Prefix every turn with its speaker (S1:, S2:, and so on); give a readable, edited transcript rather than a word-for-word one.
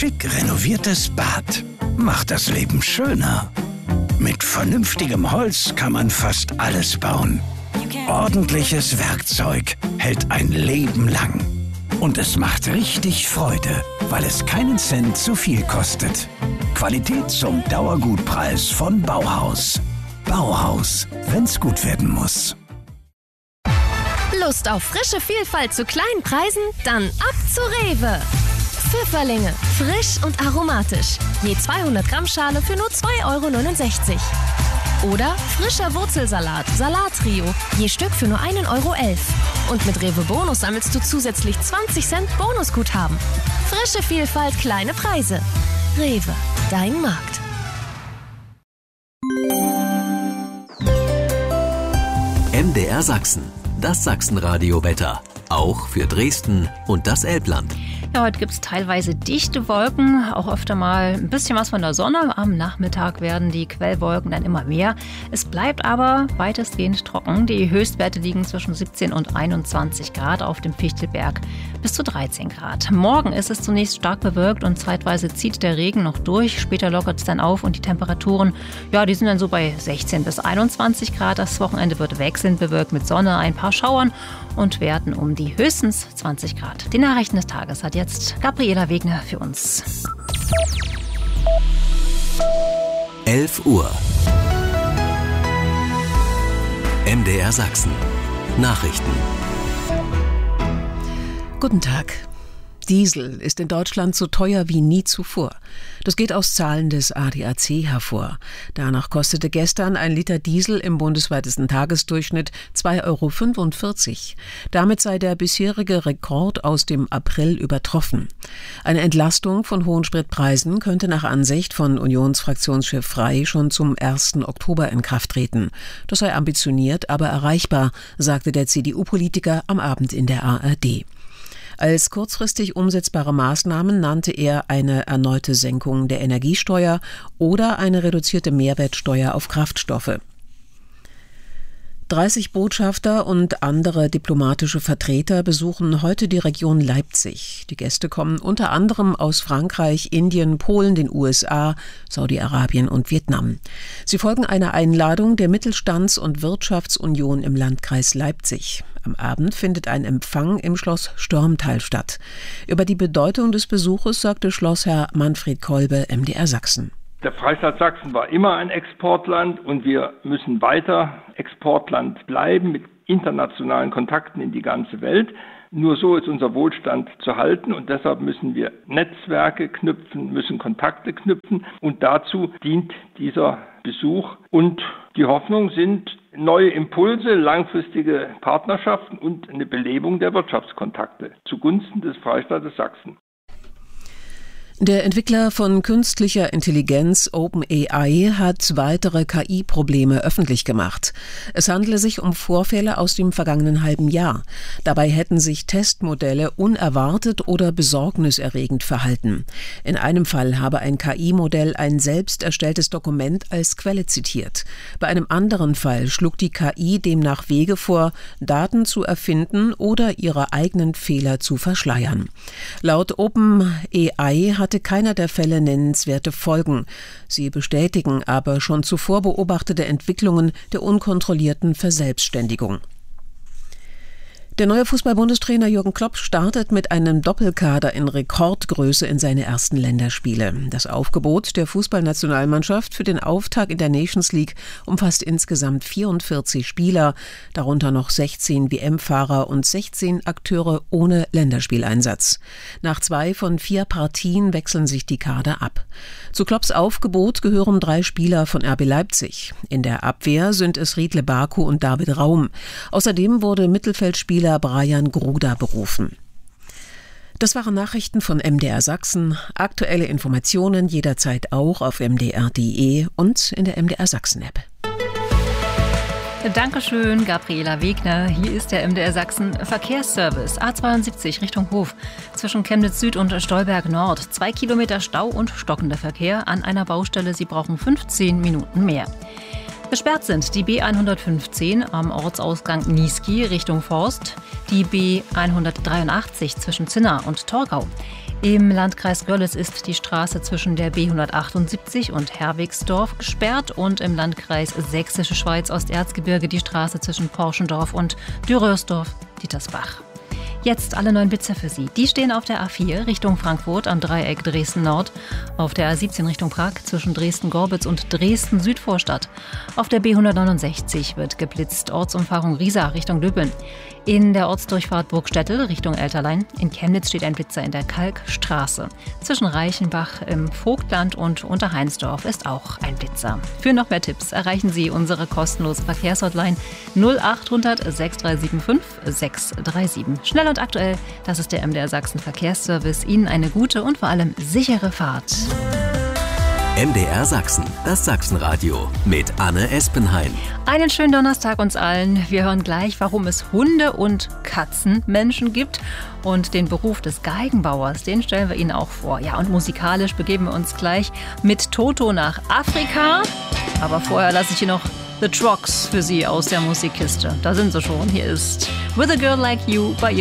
S1: schick renoviertes Bad macht das Leben schöner. Mit vernünftigem Holz kann man fast alles bauen. Ordentliches Werkzeug hält ein Leben lang. Und es macht richtig Freude, weil es keinen Cent zu viel kostet. Qualität zum Dauergutpreis von Bauhaus. Bauhaus, wenn's gut werden muss.
S2: Lust auf frische Vielfalt zu kleinen Preisen? Dann ab zu Rewe. Pfifferlinge, frisch und aromatisch. Je 200 Gramm Schale für nur 2,69 €. Oder frischer Wurzelsalat, Salattrio, je Stück für nur 1,11 €. Und mit Rewe Bonus sammelst du zusätzlich 20 Cent Bonusguthaben. Frische Vielfalt, kleine Preise. Rewe, dein Markt.
S3: MDR Sachsen, das Sachsenradio-Wetter. Auch für Dresden und das Elbland.
S4: Ja, heute gibt es teilweise dichte Wolken, auch öfter mal ein bisschen was von der Sonne. Am Nachmittag werden die Quellwolken dann immer mehr. Es bleibt aber weitestgehend trocken. Die Höchstwerte liegen zwischen 17 und 21 Grad, auf dem Fichtelberg bis zu 13 Grad. Morgen ist es zunächst stark bewölkt und zeitweise zieht der Regen noch durch. Später lockert es dann auf und die Temperaturen, ja, die sind dann so bei 16 bis 21 Grad. Das Wochenende wird wechselnd bewölkt mit Sonne, ein paar Schauern und Werten um die höchstens 20 Grad. Die Nachrichten des Tages hat jetzt Gabriela Wegner für uns.
S3: 11 Uhr. MDR Sachsen. Nachrichten.
S5: Guten Tag. Diesel ist in Deutschland so teuer wie nie zuvor. Das geht aus Zahlen des ADAC hervor. Danach kostete gestern ein Liter Diesel im bundesweitesten Tagesdurchschnitt 2,45 €. Damit sei der bisherige Rekord aus dem April übertroffen. Eine Entlastung von hohen Spritpreisen könnte nach Ansicht von Unionsfraktionschef Frey schon zum 1. Oktober in Kraft treten. Das sei ambitioniert, aber erreichbar, sagte der CDU-Politiker am Abend in der ARD. Als kurzfristig umsetzbare Maßnahmen nannte er eine erneute Senkung der Energiesteuer oder eine reduzierte Mehrwertsteuer auf Kraftstoffe. 30 Botschafter und andere diplomatische Vertreter besuchen heute die Region Leipzig. Die Gäste kommen unter anderem aus Frankreich, Indien, Polen, den USA, Saudi-Arabien und Vietnam. Sie folgen einer Einladung der Mittelstands- und Wirtschaftsunion im Landkreis Leipzig. Am Abend findet ein Empfang im Schloss Störmtal statt. Über die Bedeutung des Besuches sagte Schlossherr Manfred Kolbe, MDR Sachsen.
S6: Der Freistaat Sachsen war immer ein Exportland und wir müssen weiter Exportland bleiben mit internationalen Kontakten in die ganze Welt. Nur so ist unser Wohlstand zu halten und deshalb müssen wir Netzwerke knüpfen, müssen Kontakte knüpfen und dazu dient dieser Besuch. Und die Hoffnung sind neue Impulse, langfristige Partnerschaften und eine Belebung der Wirtschaftskontakte zugunsten des Freistaates Sachsen.
S5: Der Entwickler von künstlicher Intelligenz OpenAI hat weitere KI-Probleme öffentlich gemacht. Es handele sich um Vorfälle aus dem vergangenen halben Jahr. Dabei hätten sich Testmodelle unerwartet oder besorgniserregend verhalten. In einem Fall habe ein KI-Modell ein selbst erstelltes Dokument als Quelle zitiert. Bei einem anderen Fall schlug die KI demnach Wege vor, Daten zu erfinden oder ihre eigenen Fehler zu verschleiern. Laut OpenAI hatte keiner der Fälle nennenswerte Folgen. Sie bestätigen aber schon zuvor beobachtete Entwicklungen der unkontrollierten Verselbstständigung. Der neue Fußball-Bundestrainer Jürgen Klopp startet mit einem Doppelkader in Rekordgröße in seine ersten Länderspiele. Das Aufgebot der Fußballnationalmannschaft für den Auftakt in der Nations League umfasst insgesamt 44 Spieler, darunter noch 16 WM-Fahrer und 16 Akteure ohne Länderspieleinsatz. Nach 2 von 4 Partien wechseln sich die Kader ab. Zu Klopps Aufgebot gehören 3 Spieler von RB Leipzig. In der Abwehr sind es Riedle Baku und David Raum. Außerdem wurde Mittelfeldspieler Brian Gruda berufen. Das waren Nachrichten von MDR Sachsen. Aktuelle Informationen jederzeit auch auf mdr.de und in der MDR Sachsen-App.
S4: Dankeschön, Gabriela Wegner. Hier ist der MDR Sachsen Verkehrsservice. A72 Richtung Hof. Zwischen Chemnitz Süd und Stolberg Nord. 2 Kilometer Stau und stockender Verkehr an einer Baustelle. Sie brauchen 15 Minuten mehr. Gesperrt sind die B115 am Ortsausgang Niesky Richtung Forst, die B183 zwischen Zinna und Torgau, Im Landkreis Görlitz ist die Straße zwischen der B178 und Herwigsdorf gesperrt und im Landkreis Sächsische Schweiz Osterzgebirge die Straße zwischen Porschendorf und Dürrösdorf-Dietersbach. Jetzt alle 9 Blitzer für Sie. Die stehen auf der A4 Richtung Frankfurt am Dreieck Dresden-Nord, auf der A17 Richtung Prag zwischen Dresden-Gorbitz und Dresden-Südvorstadt. Auf der B169 wird geblitzt, Ortsumfahrung Riesa Richtung Döbeln. In der Ortsdurchfahrt Burgstättel Richtung Elterlein. In Chemnitz steht ein Blitzer in der Kalkstraße. Zwischen Reichenbach im Vogtland und Unterheinsdorf ist auch ein Blitzer. Für noch mehr Tipps erreichen Sie unsere kostenlose Verkehrshotline 0800 6375 637. Schnell und aktuell, das ist der MDR Sachsen Verkehrsservice. Ihnen eine gute und vor allem sichere Fahrt.
S3: MDR Sachsen, das Sachsenradio mit Anne Espenhain.
S4: Einen schönen Donnerstag uns allen. Wir hören gleich, warum es Hunde- und Katzenmenschen gibt. Und den Beruf des Geigenbauers, den stellen wir Ihnen auch vor. Ja, und musikalisch begeben wir uns gleich mit Toto nach Afrika. Aber vorher lasse ich hier noch The Trogs für Sie aus der Musikkiste. Da sind sie schon. Hier ist With a Girl Like You bei